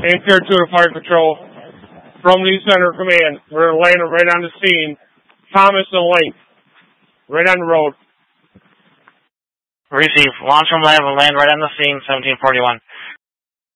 and Saratoga Fire Patrol. From News Center Command, we're landing right on the scene. Thomas and Link, right on the road. Receive. Launch from lab and land right on the scene, 1741.